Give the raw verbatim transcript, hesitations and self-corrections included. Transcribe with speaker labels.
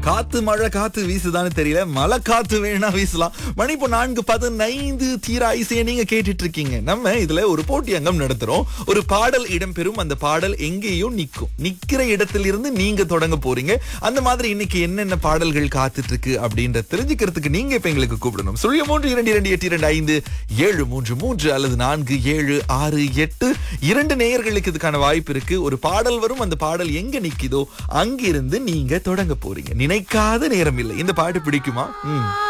Speaker 1: காத்து மழை காத்து வீசுதான்னு தெரியல, மழை காத்து வேணா வீசலாம். மணி இப்போ நான்கு பதினைந்து. தீரா இசையை நீங்க கேட்டுட்டு இருக்கீங்க. நம்ம இதுல ஒரு போட்டி அங்கம் நடத்துறோம். ஒரு பாடல் இடம்பெறும், அந்த பாடல் எங்கேயும் நிக்கும். நிக்கிற இடத்துல இருந்து நீங்க தொடங்க போறீங்க. அந்த மாதிரி இன்னைக்கு என்னென்ன பாடல்கள் காத்துட்டு இருக்கு அப்படின்ற தெரிஞ்சுக்கிறதுக்கு நீங்க இப்ப எங்களுக்கு கூப்பிடணும். சுழிய மூன்று இரண்டு இரண்டு எட்டு இரண்டு ஐந்து ஏழு மூன்று மூன்று அல்லது நான்கு ஏழு ஆறு எட்டு. இரண்டு நேயர்களுக்கு இதுக்கான வாய்ப்பு இருக்கு. ஒரு பாடல் வரும், அந்த பாடல் எங்க நிக்குதோ அங்கிருந்து நீங்க தொடங்க போறீங்க. நினைக்காத நேரம் இல்லை. இந்த பாட்டு பிடிக்குமா? ம்